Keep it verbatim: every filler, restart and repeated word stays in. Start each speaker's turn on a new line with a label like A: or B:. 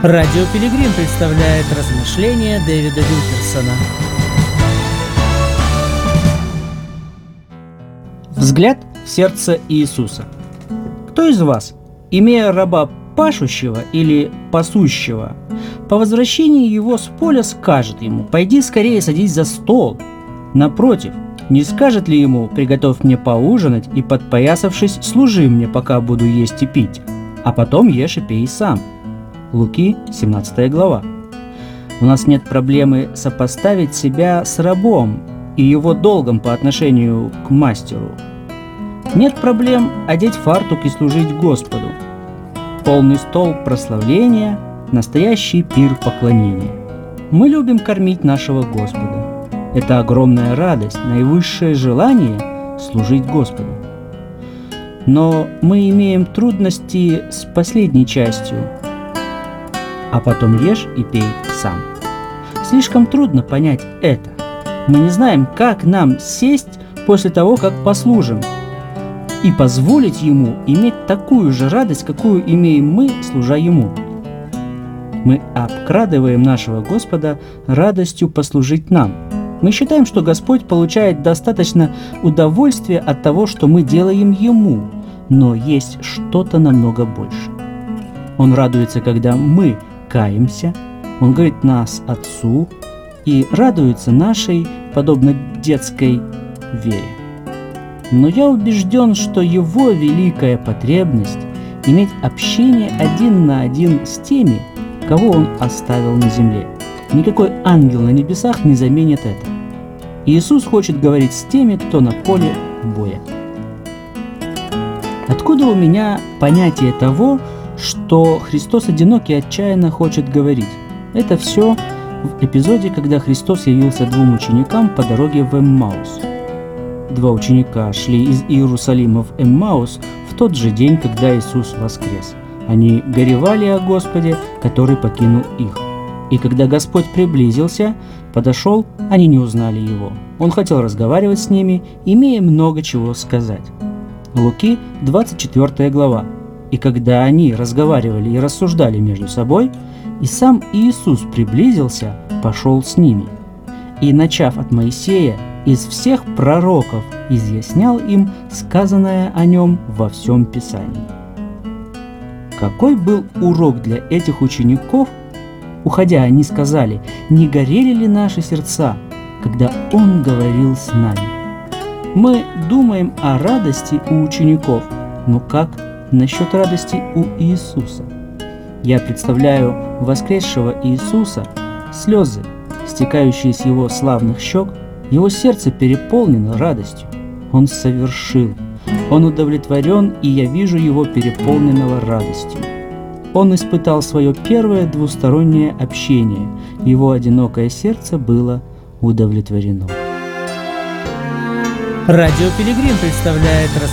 A: Радио Пилигрим представляет размышления Дэвида Вилкерсона. Взгляд в сердце Иисуса. Кто из вас, имея раба пашущего или пасущего, по возвращении его с поля скажет ему: «Пойди скорее садись за стол»? Напротив, не скажет ли ему: «Приготовь мне поужинать и, подпоясавшись, служи мне, пока буду есть и пить, а потом ешь и пей сам»? Луки, семнадцатая глава. У нас нет проблемы сопоставить себя с рабом и его долгом по отношению к мастеру. Нет проблем одеть фартук и служить Господу. Полный стол прославления, настоящий пир поклонения. Мы любим кормить нашего Господа. Это огромная радость, наивысшее желание служить Господу. Но мы имеем трудности с последней частью: «А потом ешь и пей сам». Слишком трудно понять это. Мы не знаем, как нам сесть после того, как послужим, и позволить Ему иметь такую же радость, какую имеем мы, служа Ему. Мы обкрадываем нашего Господа радостью послужить нам. Мы считаем, что Господь получает достаточно удовольствия от того, что мы делаем Ему, но есть что-то намного больше. Он радуется, когда мы каемся, Он говорит нас Отцу и радуется нашей, подобно детской, вере. Но я убежден, что Его великая потребность иметь общение один на один с теми, кого Он оставил на земле. Никакой ангел на небесах не заменит это. Иисус хочет говорить с теми, кто на поле боя. Откуда у меня понятие того, что Христос одинок и отчаянно хочет говорить? Это все в эпизоде, когда Христос явился двум ученикам по дороге в Эммаус. Два ученика шли из Иерусалима в Эммаус в тот же день, когда Иисус воскрес. Они горевали о Господе, который покинул их. И когда Господь приблизился, подошел, они не узнали Его. Он хотел разговаривать с ними, имея много чего сказать. Луки, двадцать четвёртая глава. И когда они разговаривали и рассуждали между собой, и сам Иисус приблизился, пошел с ними. И, начав от Моисея, из всех пророков изъяснял им сказанное о нем во всем Писании. Какой был урок для этих учеников? Уходя, они сказали: «Не горели ли наши сердца, когда Он говорил с нами?» Мы думаем о радости у учеников, но как насчет радости у Иисуса? Я представляю воскресшего Иисуса, слезы, стекающие с Его славных щек, Его сердце переполнено радостью. Он совершил, Он удовлетворен, и я вижу Его переполненного радостью. Он испытал свое первое двустороннее общение, Его одинокое сердце было удовлетворено. Радио Пилигрим представляет